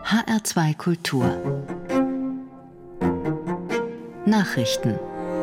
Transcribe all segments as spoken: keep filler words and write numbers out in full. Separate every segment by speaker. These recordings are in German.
Speaker 1: H R zwei Kultur Nachrichten.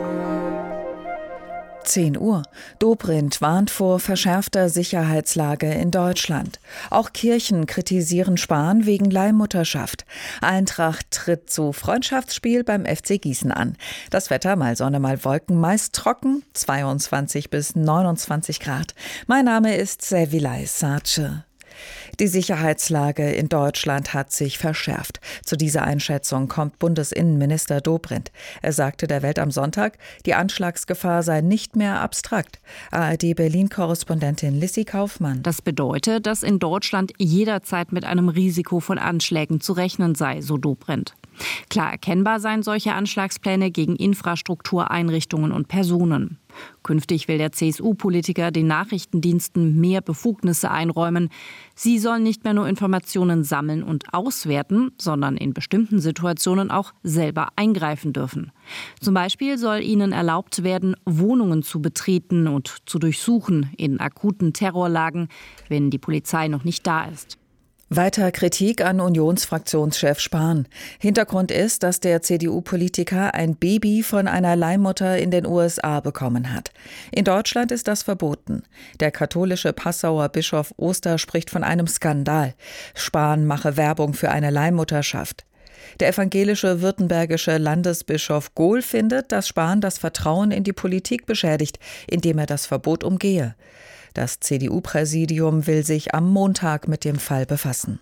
Speaker 2: zehn Uhr. Dobrindt warnt vor verschärfter Sicherheitslage in Deutschland. Auch Kirchen kritisieren Spahn wegen Leihmutterschaft. Eintracht tritt zu Freundschaftsspiel beim F C Gießen an. Das Wetter mal Sonne, mal Wolken, meist trocken, zweiundzwanzig bis neunundzwanzig Grad. Mein Name ist Sevilay Sace. Die Sicherheitslage in Deutschland hat sich verschärft. Zu dieser Einschätzung kommt Bundesinnenminister Dobrindt. Er sagte der Welt am Sonntag, die Anschlagsgefahr sei nicht mehr abstrakt. A R D-Berlin-Korrespondentin Lissy Kaufmann.
Speaker 3: Das bedeutet, dass in Deutschland jederzeit mit einem Risiko von Anschlägen zu rechnen sei, so Dobrindt. Klar erkennbar seien solche Anschlagspläne gegen Infrastruktur, Einrichtungen und Personen. Künftig will der C S U-Politiker den Nachrichtendiensten mehr Befugnisse einräumen. Sie sollen nicht mehr nur Informationen sammeln und auswerten, sondern in bestimmten Situationen auch selber eingreifen dürfen. Zum Beispiel soll ihnen erlaubt werden, Wohnungen zu betreten und zu durchsuchen in akuten Terrorlagen, wenn die Polizei noch nicht da ist.
Speaker 2: Weiter Kritik an Unionsfraktionschef Spahn. Hintergrund ist, dass der C D U-Politiker ein Baby von einer Leihmutter in den U S A bekommen hat. In Deutschland ist das verboten. Der katholische Passauer Bischof Oster spricht von einem Skandal. Spahn mache Werbung für eine Leihmutterschaft. Der evangelische württembergische Landesbischof Gohl findet, dass Spahn das Vertrauen in die Politik beschädigt, indem er das Verbot umgehe. Das C D U-Präsidium will sich am Montag mit dem Fall befassen.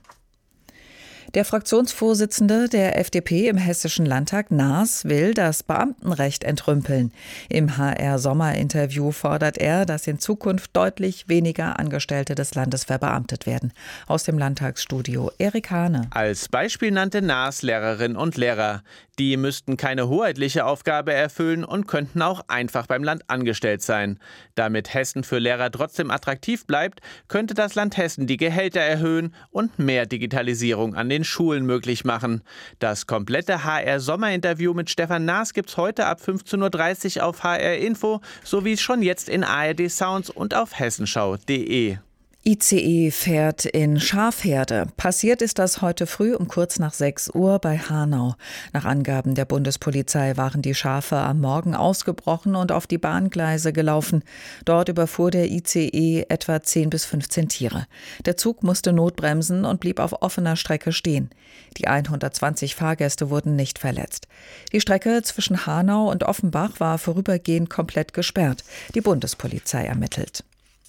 Speaker 2: Der Fraktionsvorsitzende der F D P im Hessischen Landtag, Naas, will das Beamtenrecht entrümpeln. Im H R-Sommerinterview fordert er, dass in Zukunft deutlich weniger Angestellte des Landes verbeamtet werden. Aus dem Landtagsstudio Erik Hane.
Speaker 4: Als Beispiel nannte Naas Lehrerinnen und Lehrer. Die müssten keine hoheitliche Aufgabe erfüllen und könnten auch einfach beim Land angestellt sein. Damit Hessen für Lehrer trotzdem attraktiv bleibt, könnte das Land Hessen die Gehälter erhöhen und mehr Digitalisierung an den Schulen möglich machen. Das komplette H R-Sommerinterview mit Stefan Naas gibt's heute ab fünfzehn Uhr dreißig auf H R Info sowie schon jetzt in A R D Sounds und auf hessenschau punkt de.
Speaker 2: I C E fährt in Schafherde. Passiert ist das heute früh um kurz nach sechs Uhr bei Hanau. Nach Angaben der Bundespolizei waren die Schafe am Morgen ausgebrochen und auf die Bahngleise gelaufen. Dort überfuhr der I C E etwa zehn bis fünfzehn Tiere. Der Zug musste notbremsen und blieb auf offener Strecke stehen. Die hundertzwanzig Fahrgäste wurden nicht verletzt. Die Strecke zwischen Hanau und Offenbach war vorübergehend komplett gesperrt. Die Bundespolizei ermittelt.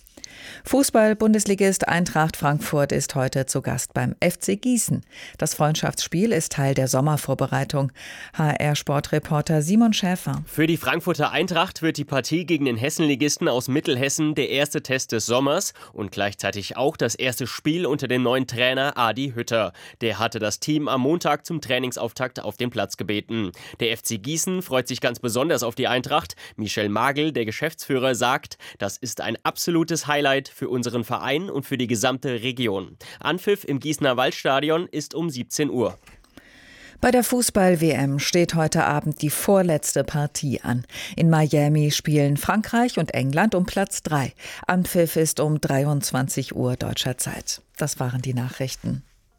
Speaker 2: Fußball-Bundesligist Eintracht Frankfurt ist heute zu Gast beim F C Gießen. Das Freundschaftsspiel ist Teil der Sommervorbereitung. H R-Sportreporter Simon Schäfer.
Speaker 5: Für die Frankfurter Eintracht wird die Partie gegen den Hessenligisten aus Mittelhessen der erste Test des Sommers und gleichzeitig auch das erste Spiel unter dem neuen Trainer Adi Hütter. Der hatte das Team am Montag zum Trainingsauftakt auf den Platz gebeten. Der F C Gießen freut sich ganz besonders auf die Eintracht. Michel Magel, der Geschäftsführer, sagt, das ist ein absolutes Highlight für unseren Verein und für die gesamte Region. Anpfiff im Gießener Waldstadion ist um siebzehn Uhr.
Speaker 2: Bei der Fußball-W M steht heute Abend die vorletzte Partie an. In Miami spielen Frankreich und England um Platz drei. Anpfiff ist um dreiundzwanzig Uhr deutscher Zeit. Das waren die Nachrichten.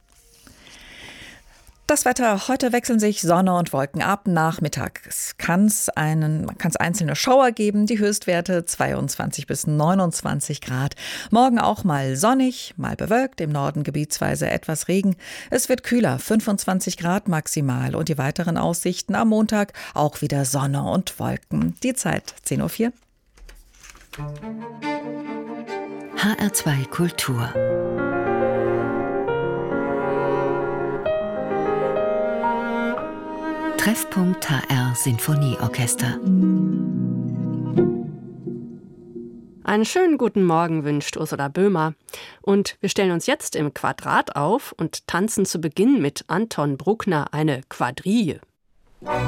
Speaker 2: Das Wetter, heute wechseln sich Sonne und Wolken ab. Nachmittags kann es einen, kann's einzelne Schauer geben. Die Höchstwerte zweiundzwanzig bis neunundzwanzig Grad. Morgen auch mal sonnig, mal bewölkt, im Norden gebietsweise etwas Regen. Es wird kühler, fünfundzwanzig Grad maximal. Und die weiteren Aussichten am Montag auch wieder Sonne und Wolken. Die Zeit zehn Uhr vier.
Speaker 1: H R zwei Kultur Treffpunkt H R Sinfonieorchester.
Speaker 6: Einen schönen guten Morgen wünscht Ursula Böhmer. Und wir stellen uns jetzt im Quadrat auf und tanzen zu Beginn mit Anton Bruckner eine Quadrille.